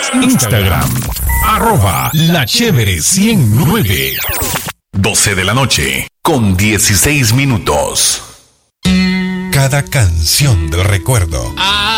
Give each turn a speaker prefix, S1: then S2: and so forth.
S1: Instagram, @lachévere109. 12 de la noche, con 16 minutos. Cada canción del recuerdo